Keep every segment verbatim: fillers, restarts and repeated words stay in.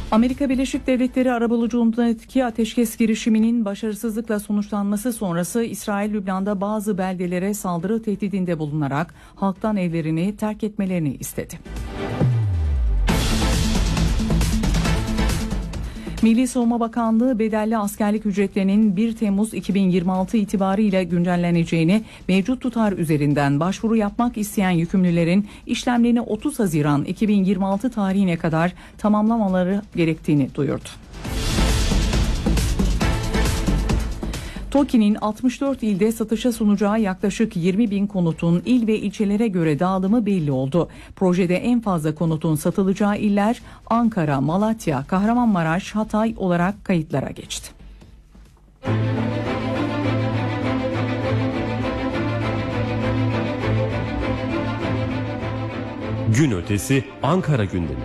Amerika Birleşik Devletleri arabuluculuğundaki ateşkes girişiminin başarısızlıkla sonuçlanması sonrası İsrail, Lübnan'da bazı beldelere saldırı tehdidinde bulunarak halktan evlerini terk etmelerini istedi. Milli Savunma Bakanlığı bedelli askerlik ücretlerinin bir Temmuz iki bin yirmi altı itibarıyla güncelleneceğini, mevcut tutar üzerinden başvuru yapmak isteyen yükümlülerin işlemlerini otuz Haziran iki bin yirmi altı tarihine kadar tamamlamaları gerektiğini duyurdu. TOKİ'nin altmış dört ilde satışa sunacağı yaklaşık yirmi bin konutun il ve ilçelere göre dağılımı belli oldu. Projede en fazla konutun satılacağı iller Ankara, Malatya, Kahramanmaraş, Hatay olarak kayıtlara geçti. Gün ötesi Ankara gündemi.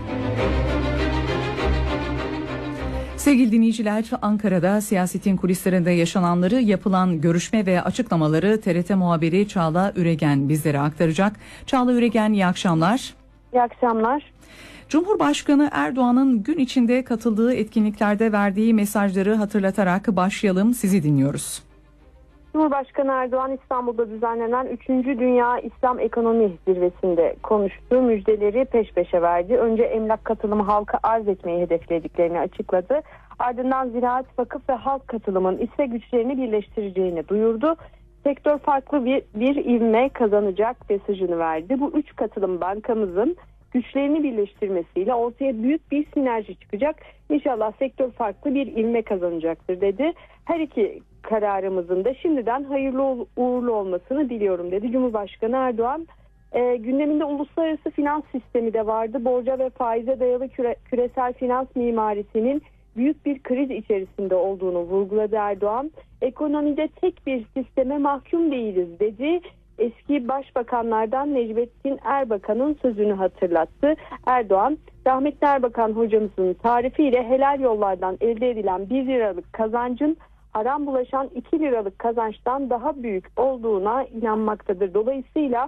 Sevgili dinleyiciler, Ankara'da siyasetin kulislerinde yaşananları, yapılan görüşme ve açıklamaları T R T muhabiri Çağla Üregen bizlere aktaracak. Çağla Üregen, iyi akşamlar. İyi akşamlar. Cumhurbaşkanı Erdoğan'ın gün içinde katıldığı etkinliklerde verdiği mesajları hatırlatarak başlayalım, sizi dinliyoruz. Cumhurbaşkanı Erdoğan İstanbul'da düzenlenen üçüncü Dünya İslam Ekonomi Zirvesi'nde konuştu. Müjdeleri peş peşe verdi. Önce emlak katılımı halka arz etmeyi hedeflediklerini açıkladı. Ardından ziraat, vakıf ve halk katılımın ise güçlerini birleştireceğini duyurdu. Sektör farklı bir, bir ivme kazanacak mesajını verdi. Bu üç katılım bankamızın güçlerini birleştirmesiyle ortaya büyük bir sinerji çıkacak. İnşallah sektör farklı bir ivme kazanacaktır dedi. Her iki kararımızın da şimdiden hayırlı uğurlu olmasını diliyorum dedi Cumhurbaşkanı Erdoğan. E, gündeminde uluslararası finans sistemi de vardı. Borca ve faize dayalı küre, küresel finans mimarisinin büyük bir kriz içerisinde olduğunu vurguladı Erdoğan. Ekonomide tek bir sisteme mahkum değiliz dedi. Eski başbakanlardan Necmettin Erbakan'ın sözünü hatırlattı. Erdoğan, rahmetli Erbakan hocamızın tarifiyle helal yollardan elde edilen bir liralık kazancın haram bulaşan iki liralık kazançtan daha büyük olduğuna inanmaktadır. Dolayısıyla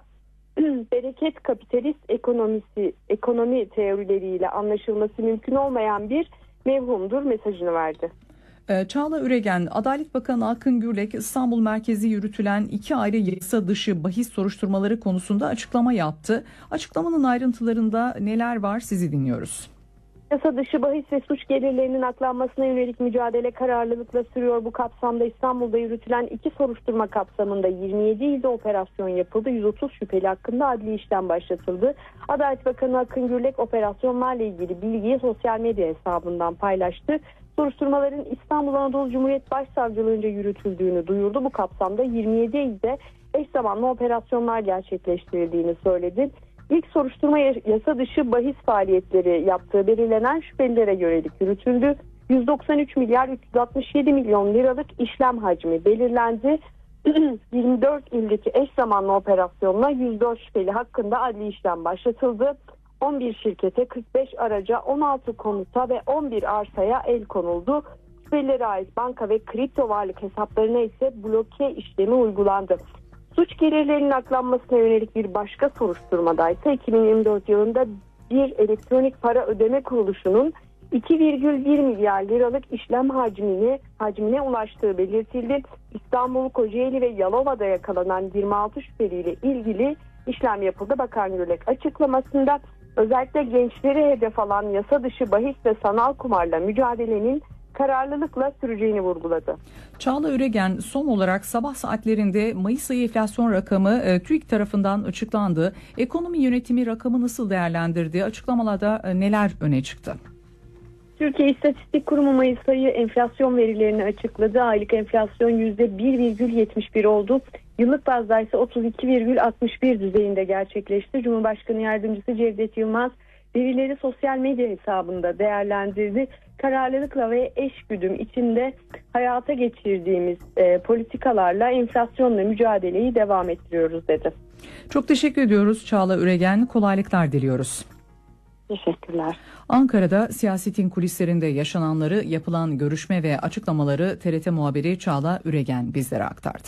bereket kapitalist ekonomisi, ekonomi teorileriyle anlaşılması mümkün olmayan bir mevhumdur mesajını verdi. Çağla Üregen, Adalet Bakanı Akın Gürlek İstanbul merkezi yürütülen iki ayrı yasa dışı bahis soruşturmaları konusunda açıklama yaptı. Açıklamanın ayrıntılarında neler var, sizi dinliyoruz. Yasa dışı bahis ve suç gelirlerinin aklanmasına yönelik mücadele kararlılıkla sürüyor. Bu kapsamda İstanbul'da yürütülen iki soruşturma kapsamında yirmi yedi ilde operasyon yapıldı. yüz otuz şüpheli hakkında adli işlem başlatıldı. Adalet Bakanı Akın Gürlek operasyonlarla ilgili bilgiyi sosyal medya hesabından paylaştı. Soruşturmaların İstanbul Anadolu Cumhuriyet Başsavcılığınca yürütüldüğünü duyurdu. Bu kapsamda yirmi yedi ilde eş zamanlı operasyonlar gerçekleştirildiğini söyledi. İlk soruşturma yasa dışı bahis faaliyetleri yaptığı belirlenen şüphelilere yönelik yürütüldü. yüz doksan üç milyar üç yüz altmış yedi milyon liralık işlem hacmi belirlendi. yirmi dört ildeki eş zamanlı operasyonla yüz dört şüpheli hakkında adli işlem başlatıldı. on bir şirkete, kırk beş araca, on altı konuta ve on bir arsaya el konuldu. Şüphelilere ait banka ve kripto varlık hesaplarına ise bloke işlemi uygulandı. Suç gelirlerinin aklanmasına yönelik bir başka soruşturmada ise iki bin yirmi dört yılında bir elektronik para ödeme kuruluşunun iki virgül bir milyar liralık işlem hacmini hacmine ulaştığı belirtildi. İstanbul, Kocaeli ve Yalova'da yakalanan yirmi altı şüpheliyle ilgili işlem yapıldı. Bakan Gürlek açıklamasında özellikle gençleri hedef alan yasa dışı bahis ve sanal kumarla mücadelenin kararlılıkla süreceğini vurguladı. Çağla Üregen, son olarak sabah saatlerinde Mayıs ayı enflasyon rakamı e, TÜİK tarafından açıklandı. Ekonomi yönetimi rakamı nasıl değerlendirdi? Açıklamalarda e, neler öne çıktı? Türkiye İstatistik Kurumu Mayıs ayı enflasyon verilerini açıkladı. Aylık enflasyon yüzde bir virgül yetmiş bir oldu. Yıllık bazda ise otuz iki virgül altmış bir düzeyinde gerçekleşti. Cumhurbaşkanı Yardımcısı Cevdet Yılmaz verileri sosyal medya hesabında değerlendirdi. Kararlılıkla ve eşgüdüm içinde hayata geçirdiğimiz e, politikalarla enflasyonla mücadeleyi devam ettiriyoruz dedi. Çok teşekkür ediyoruz Çağla Üregen. Kolaylıklar diliyoruz. Teşekkürler. Ankara'da siyasetin kulislerinde yaşananları, yapılan görüşme ve açıklamaları T R T muhabiri Çağla Üregen bizlere aktardı.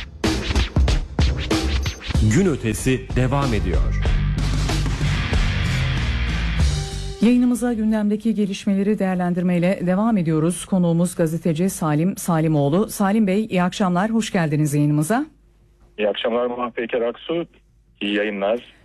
Gün ötesi devam ediyor. Yayınımıza gündemdeki gelişmeleri değerlendirmeyle devam ediyoruz. Konuğumuz gazeteci Salim Salimoğlu. Salim Bey, iyi akşamlar, hoş geldiniz yayınımıza. İyi akşamlar Mahpeyker Aksu, iyi yayınlar.